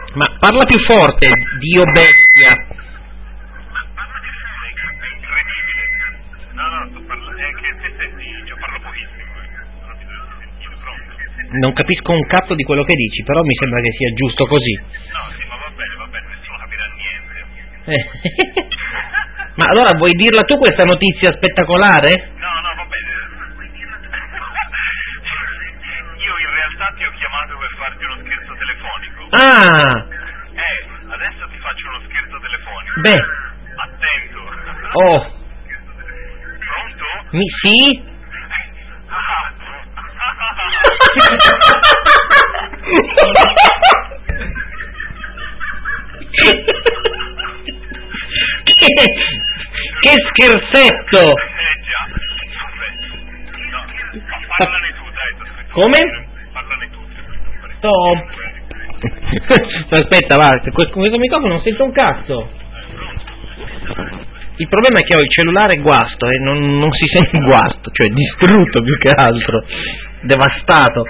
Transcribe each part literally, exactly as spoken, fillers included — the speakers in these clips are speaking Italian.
Ma parla più forte, Dio bestia. Ma parla più forte, è incredibile. No, no, sto parlando, è che te senti, io parlo pochissimo, eh. Non ti devo sentire, pronto? Non capisco un cazzo di quello che dici, però mi sembra che sia giusto così. No, sì, ma va bene, va bene, nessuno capirà niente. Eh. Ma allora vuoi dirla tu questa notizia spettacolare? No, no, va bene. Io in realtà ti ho chiamato per farti uno scherzo telefonico. Ah! Eh, adesso ti faccio uno scherzo telefonico. Beh. Attento. Oh. Pronto? Mi sì? che, che scherzetto! Eh già. No, parlane tu, dai. Come? Parlane tu. Sto... Aspetta, va, con questo microfono non sento un cazzo. Il problema è che ho il cellulare guasto e non, non si sente guasto, cioè distrutto più che altro, devastato.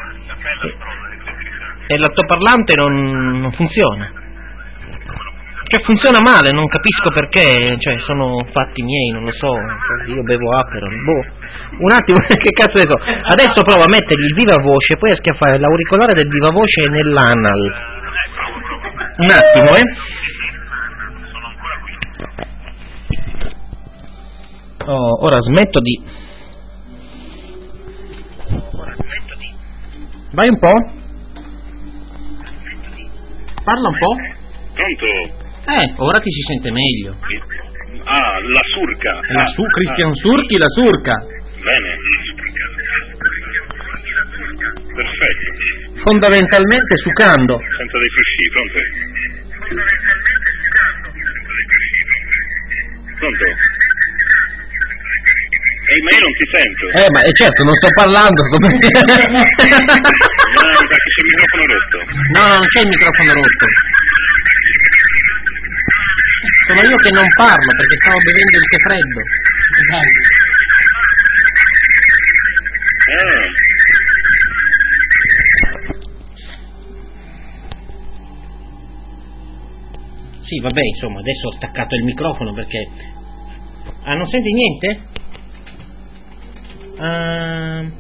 E l'altoparlante non, non funziona. Cioè funziona male, non capisco perché, cioè sono fatti miei, non lo so, io bevo Aperol, boh. Un attimo, che cazzo ne so. Adesso provo a mettere il viva voce e poi a schiaffare l'auricolare del viva voce nell'anal. Un attimo, eh. Oh, ora smetto di... Ora smetto di... Vai un po'. Parla un po'. Pronto? Eh, ora ti si sente meglio. Ah, la surca. La su Christian Surchi, la surca. Bene. Perfetto. Fondamentalmente sucando. Senza dei frusci, pronto? Fondamentalmente sucando. Pronto? Ehi, ma io non ti sento. Eh, ma eh, certo, non sto parlando. Sto... No, perché c'è il microfono rotto. No, no, non c'è il microfono rotto. Sono io che non parlo perché stavo bevendo il tè freddo. Ah. Sì, vabbè, insomma, adesso ho staccato il microfono perché... Ah, non senti niente? Uh...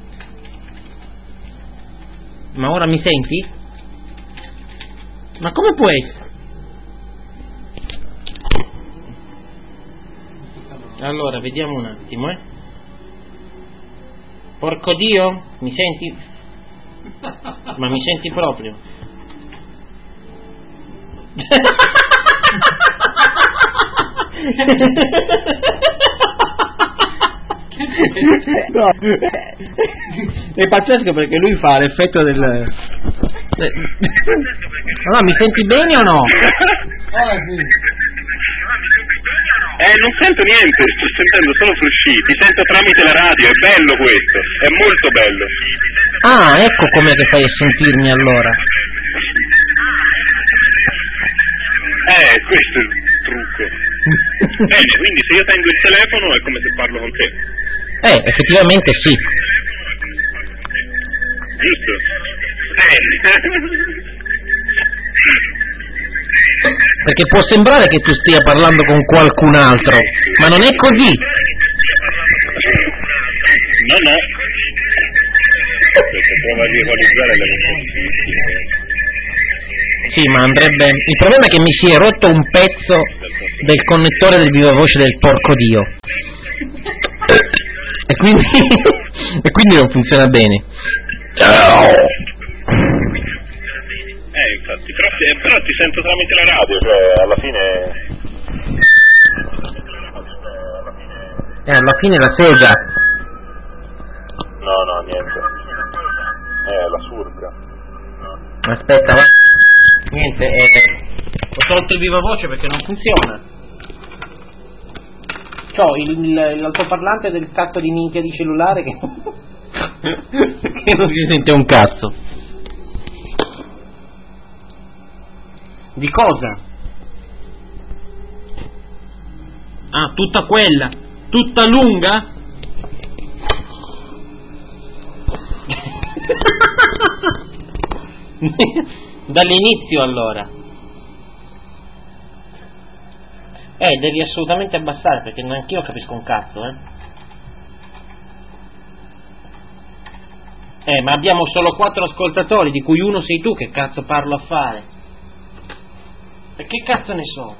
Ma ora mi senti? Ma come può essere? Allora, vediamo un attimo, eh. Porco Dio, mi senti? Ma mi senti proprio? No, è pazzesco perché lui fa l'effetto del... Allora, mi senti bene o no? Ah, sì. Eh, non sento niente, sto sentendo solo frusci, ti sento tramite la radio, è bello questo, è molto bello. Ah, ecco com'è che fai a sentirmi allora. Eh, questo è il trucco. Bene, quindi se io tengo il telefono è come se parlo con te. Eh, effettivamente sì. Giusto? Eh. Perché può sembrare che tu stia parlando con qualcun altro, ma non è così. No, no. Perché prova a rivalizzare la Sì, ma andrebbe... Il problema è che mi si è rotto un pezzo del connettore del viva voce del porco Dio. E quindi... e quindi non funziona bene. Eh, infatti, però, eh, però ti sento tramite la radio, cioè alla fine... Eh, alla fine la sega. No, no, niente. Eh, la surca. Aspetta, va. Niente, eh, ho tolto il viva voce perché non funziona. C'ho il, il, l'altoparlante del cazzo di minchia di cellulare che... che non si sente un cazzo. Di cosa? Ah, tutta quella, tutta lunga? Dall'inizio allora. Eh, devi assolutamente abbassare perché neanch'io capisco un cazzo, eh. Eh, ma abbiamo solo quattro ascoltatori, di cui uno sei tu, che cazzo parlo a fare? E che cazzo ne so?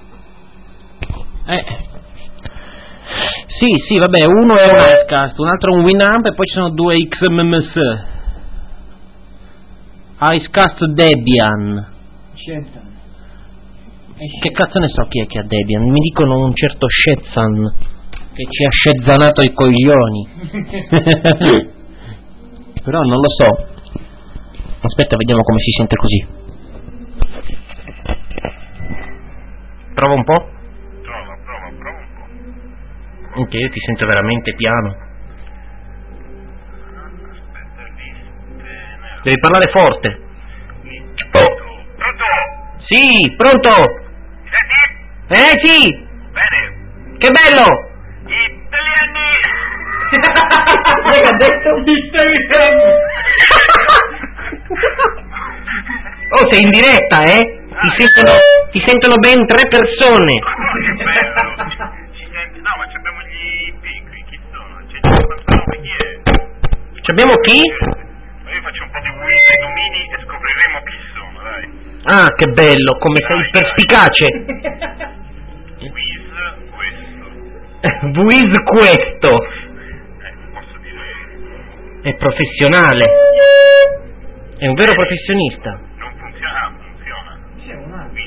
Eh. Sì, sì, vabbè, uno è un Icecast, un altro è un Winamp e poi ci sono due X M M S. Icecast Debian. Che cazzo ne so chi è che ha Debian? Mi dicono un certo Shezzan che ci ha scezzanato i coglioni. Però non lo so. Aspetta, vediamo come si sente così. Prova un po'. Prova, prova, prova un po'. Ok, io ti sento veramente piano. Aspetta, liste... Devi parlare forte. Oh. Pronto? Sì, pronto? Senti? Eh sì! Bene. Che bello! Italiani! Che ha detto? Italiani! Oh, sei in diretta, eh? Ti sentono, ti sentono ben tre persone. Oh, che bello! Ci senti? No, ma abbiamo gli piccoli, chi sono? C'è cinquantanove, chi è? Ci abbiamo chi? Ma io faccio un po' di Wiz ai domini e scopriremo chi sono, dai. Ah, che bello, come sei Dai, perspicace. Wiz questo. Wiz questo. Eh, posso dire... È professionale. È un vero professionista. Non funziona, funziona. Wiz.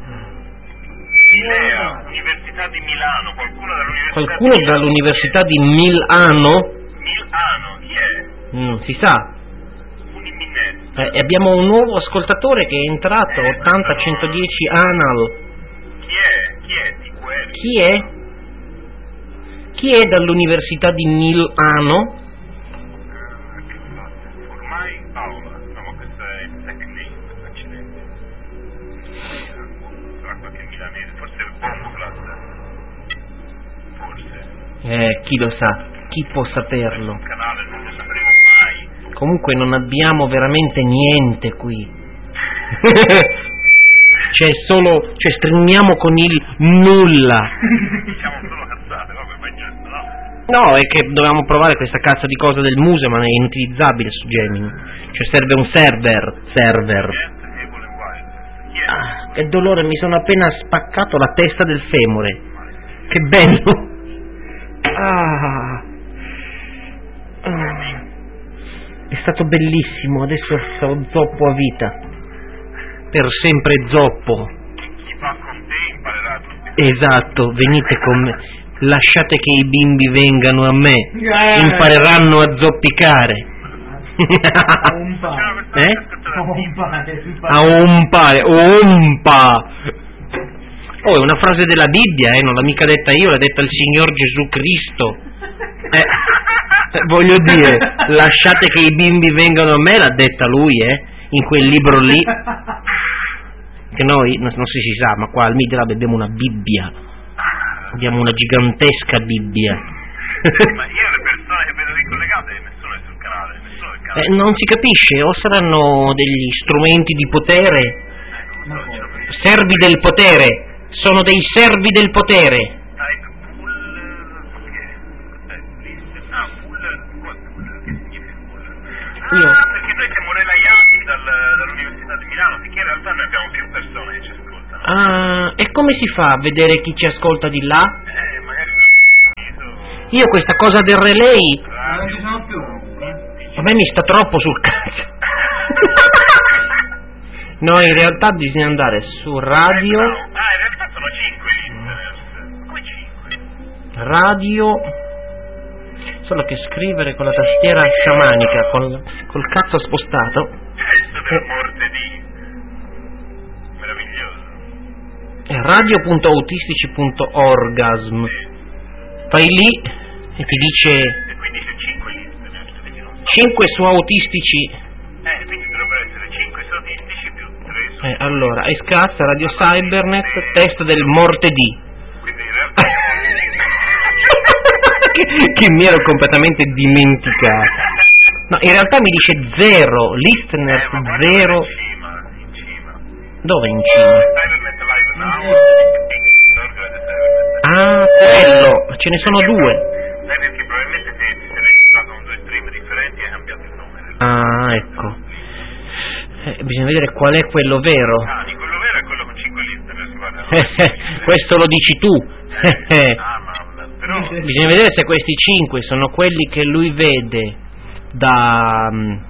Milea, Università di Milano, qualcuno dall'Università Qualcuno di Milano. dall'Università di Milano? Milano, chi è? Non si sa. Un imminente. Eh, e abbiamo un nuovo ascoltatore che è entrato, ottanta centodieci Anal. Chi è? Chi è di quelli? Chi è? Chi è dall'Università di Milano? Ah, che fatto? Ormai Paola. No, ma questo è il tech accidenti. Sarà qualche milanese, forse il Bomboclat. Forse. Eh, chi lo sa? Chi può saperlo? Un canale non lo sapremo mai. Comunque non abbiamo veramente niente qui. C'è solo, cioè streamiamo con il nulla. Diciamo solo cazzate, vabbè, ma è giusto, no? No, è che dovevamo provare questa cazzo di cosa del Muse, ma è inutilizzabile su Gemini. Cioè serve un server, server. Niente, Able and Wild. Chi è? Ah, che dolore, mi sono appena spaccato la testa del femore. Che bello. Ah. Ah. È stato bellissimo, adesso sono zoppo a vita. Per sempre zoppo. Chi va con te imparerà tutti. Esatto, venite con me. Lasciate che i bimbi vengano a me. Impareranno a zoppicare. Eh? A umpare, umpa. Oh, è una frase della Bibbia, eh, non l'ha mica detta io, l'ha detta il Signor Gesù Cristo. Eh, voglio dire, lasciate che i bimbi vengano a me, l'ha detta lui, eh, in quel libro lì. Che noi, non so se si sa, ma qua al Media Lab abbiamo una Bibbia. Abbiamo una gigantesca Bibbia. Ma io le persone che vedo ricollegate, nessuno è sul canale, nessuno è sul canale. Eh, non si capisce, o saranno degli strumenti di potere, servi del potere, sono dei servi del potere. Type pull, che è? Listen, ah, pull, what pull? Che significa pull? Ah, Io. perché noi siamo relayati dal, dall'Università di Milano, perché in realtà noi abbiamo più persone che ci ascoltano. Ah, e come si fa a vedere chi ci ascolta di là? Eh, magari non so. Io questa cosa del relay, Non ci sono più. a me mi sta troppo sul cazzo. No, in realtà bisogna andare su radio, Ah, in realtà sono cinque listeners. Come cinque? radio, solo che scrivere con la tastiera sciamanica, col, col cazzo spostato, Testo per morte di... Meraviglioso. è radio.autistici.orgasm. Vai lì e ti dice E quindi c'è cinque listeners, quindi non so. cinque su autistici. Eh, quindi dovrebbero essere cinque statistici più tre su... Eh, allora, Icecast, Radio Cybernet, test del mortedì. Quindi in realtà... che, che mi ero completamente dimenticato. No, in realtà mi dice zero, listeners Eh, ma guarda zero. in cima, in Dove in cima? Cybernet Live Now, Ah, quello, ce ne sono due. sai perché probabilmente se ti sei registrato con due stream differenti hai cambiato il nome. Ah, ecco. Eh, bisogna vedere qual è quello vero. Ah, di quello vero è quello con cinque lister, guarda. Questo lo dici tu. Ah, ma però... Bisogna vedere se questi cinque sono quelli che lui vede da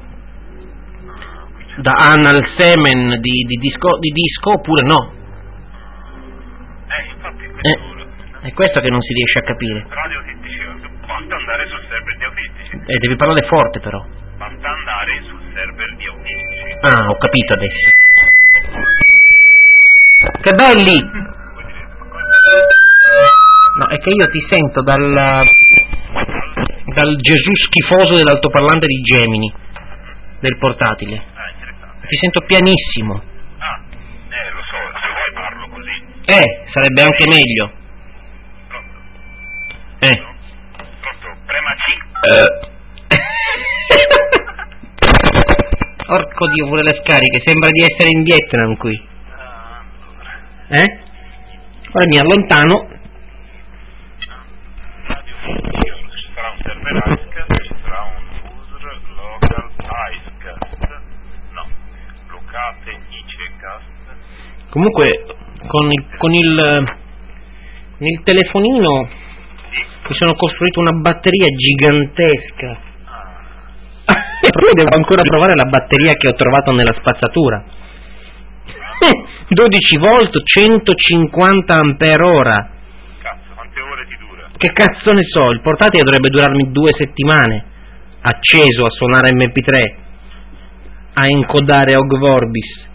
da Anal Semen di, di, disco, di disco oppure no. Eh, infatti Eh, è questo che non si riesce a capire. Radio ti diceva, basta andare sul server di autistici. E devi parlare forte però. Basta andare sul server di autistici. Ah, ho capito adesso. Che belli! No, è che io ti sento dal dal Gesù schifoso dell'altoparlante di Gemini, del portatile. Ah, interessante. Ti sento pianissimo. Ah, eh, lo so, se vuoi parlo così. Eh, sarebbe anche meglio. Pronto? Eh. Pronto? Prema C. Porco Dio, pure le scariche, sembra di essere in Vietnam qui. Ah, allora. Eh? Ora mi allontano. Radio ci sarà un server Icecast, ci sarà un user local Icecast. No, locate Icecast. Comunque, con il, con il, con il telefonino Sì. mi sono costruito una batteria gigantesca. Ah, Però devo ancora trovare la batteria che ho trovato nella spazzatura. dodici volt, centocinquanta ampere ora. cazzo, quante ore ti dura? Che cazzo ne so, il portatile dovrebbe durarmi due settimane. Acceso a suonare emme pi tre, a incodare Og Vorbis.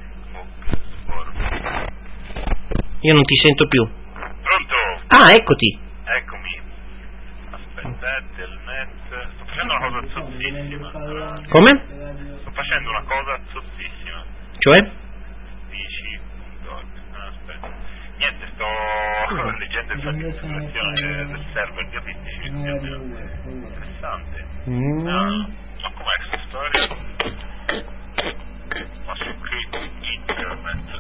Io non ti sento più. Pronto? Ah, eccoti. Eccomi. Aspettate, il net. Sto facendo una cosa zozzissima. Come? Sto facendo una cosa zozzissima. Cioè? Dici. Aspetta. Niente, sto leggendo il file di simulazione del server di autistici. Interessante. Mm. Ah, ma com'è questa storia? Ma su che internet?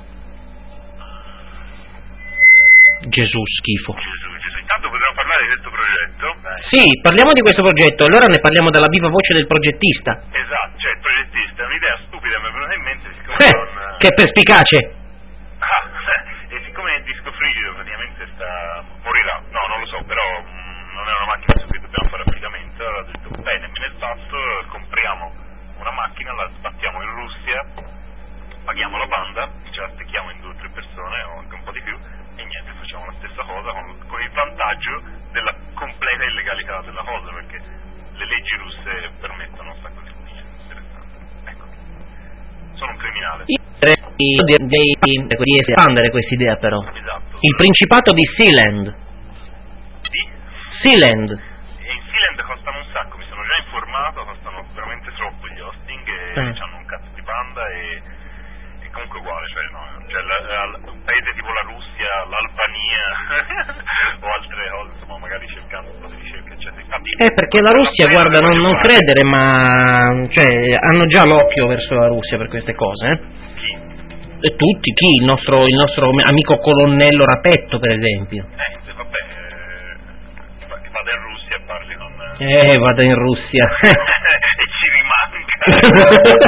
Gesù schifo. Gesù, Gesù. Intanto potremmo parlare di questo progetto. Dai. Sì, parliamo di questo progetto, allora ne parliamo dalla viva voce del progettista. Esatto, cioè il progettista è un'idea stupida, mi è venuta in mente siccome Eh, non... che perspicace. Ah, e siccome il disco frigido praticamente sta... morirà, no, non lo so, però mh, non è una macchina su cui dobbiamo fare affidamento, allora ho detto, bene, me ne passo, compriamo una macchina, la sbattiamo in Russia, paghiamo la banda, ce la stecchiamo in due o tre persone o anche un po' di più, e niente, facciamo la stessa cosa con, con il vantaggio della completa illegalità della cosa, perché le leggi russe permettono un sacco di cose interessanti. Ecco, sono un criminale. Io direi di, di, di espandere questa idea però. Esatto. Il Principato di Sealand. Sì? Sealand. E in Sealand costano un sacco, mi sono già informato, costano veramente troppo gli hosting e Eh. hanno un cazzo di banda e, e comunque uguale, cioè, no, cioè la, la, un paese tipo la Russia, l'Albania o altre cose, insomma, magari cercando un po' di ricerca, eccetera. Infatti, Eh, perché la Russia, guarda, non, non credere, ma cioè hanno già l'occhio verso la Russia per queste cose, eh? Chi? E tutti, chi? Il nostro, il nostro amico colonnello Rapetto, per esempio. Eh, se vabbè, eh, va- vada in Russia e parli con... Eh, vado in Russia. e ci rimanga.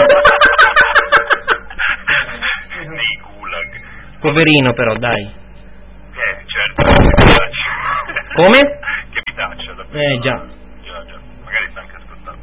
Nei gulag. Poverino però, dai. Eh, certo, che mi piace. Come? Che mi piace, davvero. Eh, già. Già, già. Magari sta anche ascoltando.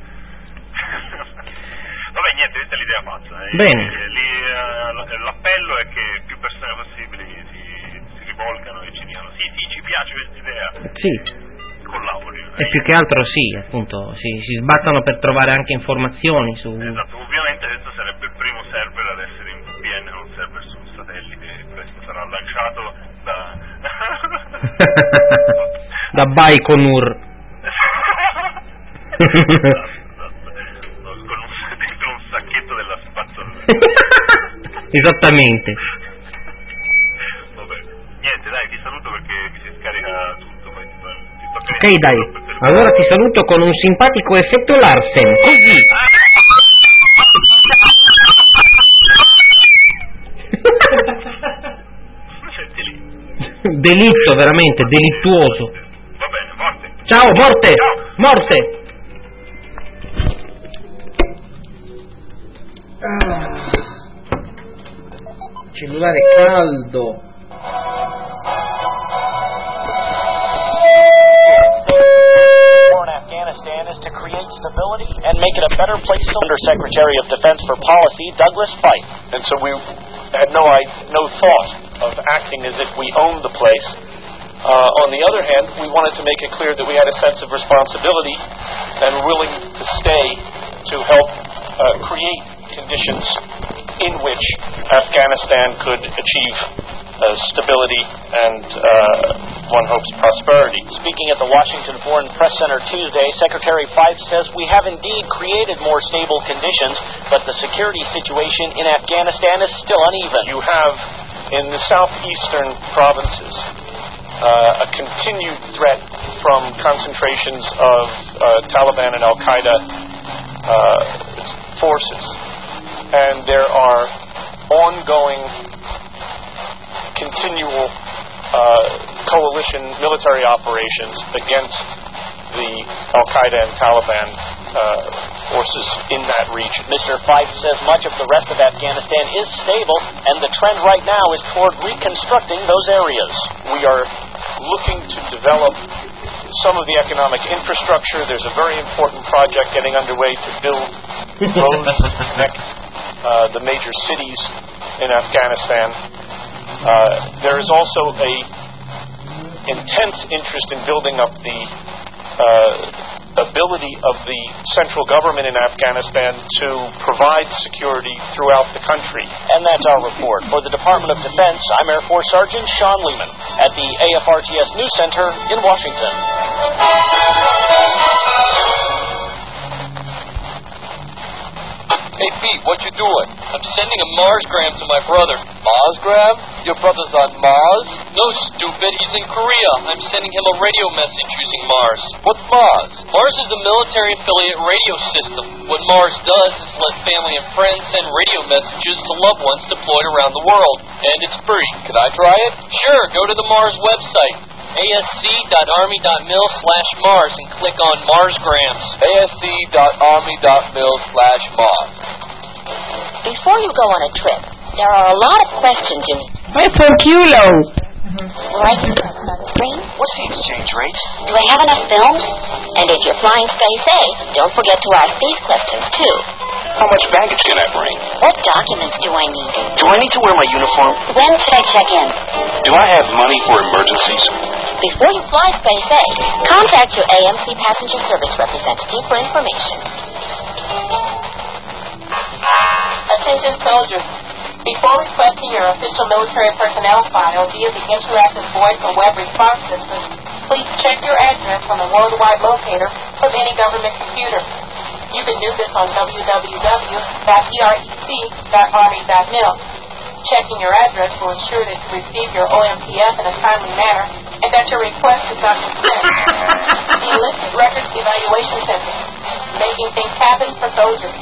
Vabbè, niente, questa è l'idea pazza. Eh. Bene. Eh, lì, eh, l'appello è che più persone possibili si, si rivolgano e ci dicano sì, sì, ci piace questa idea. Sì. Collabori. E più che altro sì, appunto, si, si sbattono per trovare anche informazioni su... Esatto, ovviamente questo sarebbe il primo server ad essere in V P N, non server su un satellite, questo sarà lanciato da... da Baikonur. Esatto, esatto. Con un, dentro un sacchetto della spazzatura. Esattamente. Vabbè, niente, dai, ti saluto perché mi si scarica tutto, poi ti, ti tocca... Ok, dai, allora ti saluto con un simpatico effetto Larsen, così. delitto veramente delittuoso. Va bene, morte. Ciao, morte! Ciao. Morte! Ah. Cellulare caldo. Afghanistan is to create stability and make it a better place. Under Secretary of Defense for Policy, Douglas Feith. And so we had no no thought of acting as if we owned the place. Uh, on the other hand, we wanted to make it clear that we had a sense of responsibility and willing to stay to help uh, create conditions in which Afghanistan could achieve uh, stability and, uh, one hopes, prosperity. Speaking at the Washington Foreign Press Center Tuesday, Secretary Feith says we have indeed created more stable conditions, but the security situation in Afghanistan is still uneven. You have, in the southeastern provinces, uh, a continued threat from concentrations of uh, Taliban and Al-Qaeda uh, forces. And there are ongoing, continual uh, coalition military operations against the Al-Qaeda and Taliban uh, forces in that region. Mister Feith says much of the rest of Afghanistan is stable, and the trend right now is toward reconstructing those areas. We are looking to develop some of the economic infrastructure. There's a very important project getting underway to build roads to connect uh, the major cities in Afghanistan. Uh, there is also a intense interest in building up the uh, ability of the central government in Afghanistan to provide security throughout the country. And that's our report. For the Department of Defense, I'm Air Force Sergeant Sean Lehman at the A F R T S News Center in Washington. Hey, Pete, what you doing? I'm sending a Marsgram to my brother. Marsgram? Your brother's on Mars? No, stupid. He's in Korea. I'm sending him a radio message using Mars. What's Mars? Mars is the military affiliate radio system. What Mars does is let family and friends send radio messages to loved ones deployed around the world. And it's free. Can I try it? Sure. Go to the Mars website. A S C dot army dot mil slash Mars and click on Marsgrams. A S C dot army dot mil slash Mars. Before you go on a trip, there are a lot of questions you need. Wait for Kilo. Like on the screen? What's the exchange rate? Do I have enough films? And if you're flying Space A, don't forget to ask these questions too. How much baggage can I bring? What documents do I need? Do I need to wear my uniform? When should I check in? Do I have money for emergencies? Before you fly Space A, contact your A M C passenger service representative for information. Attention soldiers. Before requesting your official military personnel file via the interactive voice or web response system, please check your address on the worldwide locator of any government computer. You can do this on w w w dot e r e c dot army dot mil. Checking your address will ensure that you receive your O M P F in a timely manner and that your request is not dismissed. The Enlisted Records Evaluation Center, making things happen for soldiers.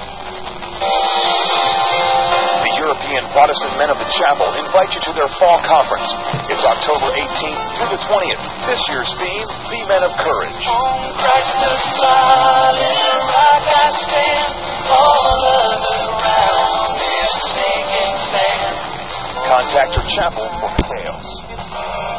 The European Protestant Men of the Chapel invite you to their fall conference. It's October eighteenth through the twentieth. This year's theme, Be Men of Courage. On Christ the solid rock I stand, all others around me are sinking sand. Contact your chapel for details.